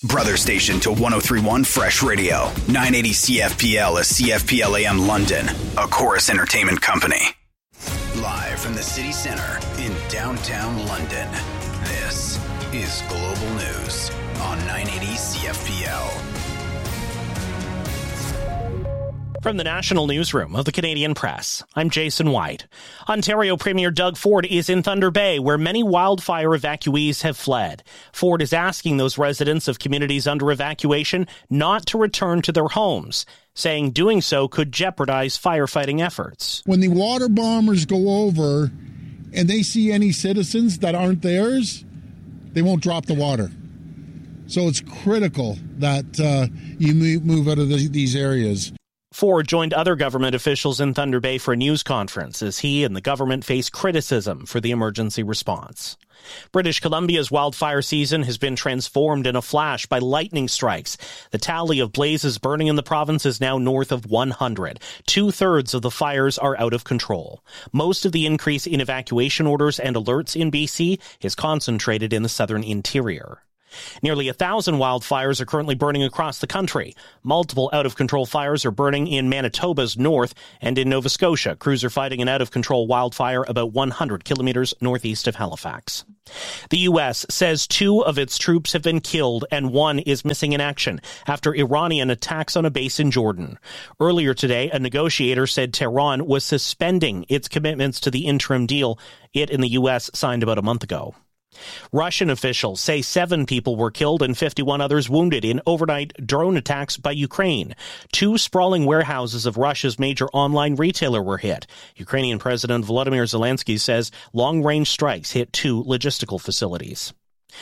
Brother station to 103.1 Fresh Radio. 980 CFPL is CFPL AM London, a Chorus Entertainment company. Live from the city center in downtown London, this is Global News on 980 CFPL. From the National Newsroom of the Canadian Press, I'm Jason White. Ontario Premier Doug Ford is in Thunder Bay, where many wildfire evacuees have fled. Ford is asking those residents of communities under evacuation not to return to their homes, saying doing so could jeopardize firefighting efforts. When the water bombers go over and they see any citizens that aren't theirs, they won't drop the water. So it's critical that you move out of these areas. Ford joined other government officials in Thunder Bay for a news conference as he and the government face criticism for the emergency response. British Columbia's wildfire season has been transformed in a flash by lightning strikes. The tally of blazes burning in the province is now north of 100. 2/3 of the fires are out of control. Most of the increase in evacuation orders and alerts in BC is concentrated in the southern interior. Nearly 1,000 wildfires are currently burning across the country. Multiple out-of-control fires are burning in Manitoba's north, and in Nova Scotia, crews are fighting an out-of-control wildfire about 100 kilometers northeast of Halifax. The U.S. says 2 of its troops have been killed and 1 is missing in action after Iranian attacks on a base in Jordan. Earlier today, a negotiator said Tehran was suspending its commitments to the interim deal it and the U.S. signed about a month ago. Russian officials say 7 people were killed and 51 others wounded in overnight drone attacks by Ukraine. 2 sprawling warehouses of Russia's major online retailer were hit. Ukrainian President Volodymyr Zelensky says long-range strikes hit 2 logistical facilities.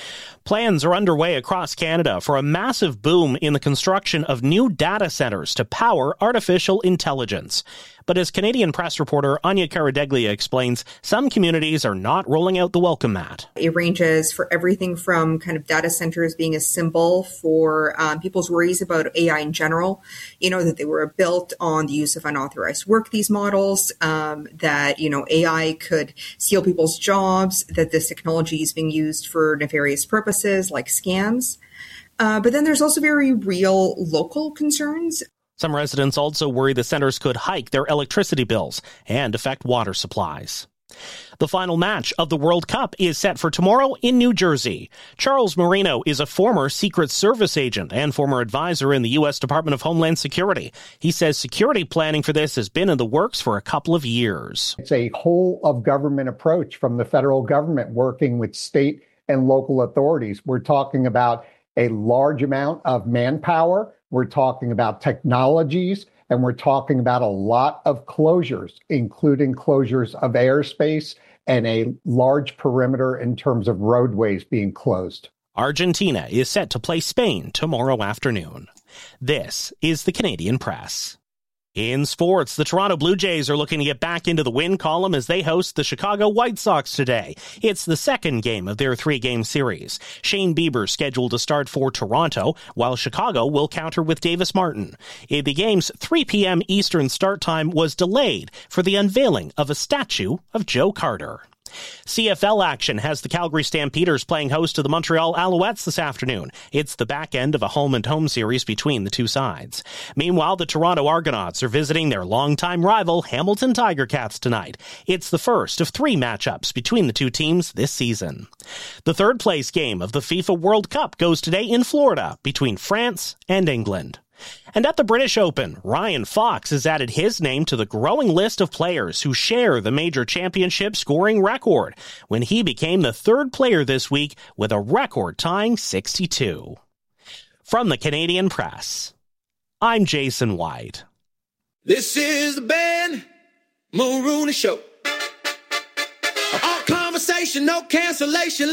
Plans are underway across Canada for a massive boom in the construction of new data centers to power artificial intelligence. But as Canadian Press reporter Anya Caradeglia explains, some communities are not rolling out the welcome mat. It ranges for everything from kind of data centers being a symbol for people's worries about AI in general, that they were built on the use of unauthorized work, these models, that, AI could steal people's jobs, that this technology is being used for nefarious purposes like scams. But then there's also very real local concerns. Some residents also worry the centers could hike their electricity bills and affect water supplies. The final match of the World Cup is set for tomorrow in New Jersey. Charles Marino is a former Secret Service agent and former advisor in the U.S. Department of Homeland Security. He says security planning for this has been in the works for a couple of years. It's a whole of government approach from the federal government working with state and local authorities. We're talking about a large amount of manpower. We're talking about technologies, and we're talking about a lot of closures, including closures of airspace and a large perimeter in terms of roadways being closed. Argentina is set to play Spain tomorrow afternoon. This is the Canadian Press. In sports, the Toronto Blue Jays are looking to get back into the win column as they host the Chicago White Sox today. It's the second game of their 3-game series. Shane Bieber scheduled to start for Toronto, while Chicago will counter with Davis Martin. The game's 3 p.m. Eastern start time was delayed for the unveiling of a statue of Joe Carter. CFL action has the Calgary Stampeders playing host to the Montreal Alouettes this afternoon. It's the back end of a home-and-home series between the two sides. Meanwhile, the Toronto Argonauts are visiting their longtime rival Hamilton Tiger Cats tonight. It's the first of 3 matchups between the two teams this season. The third-place game of the FIFA World Cup goes today in Florida between France and England. And at the British Open, Ryan Fox has added his name to the growing list of players who share the major championship scoring record when he became the 3rd player this week with a record-tying 62. From the Canadian Press, I'm Jason White. This is the Ben Mulrooney Show. All conversation, no cancellation.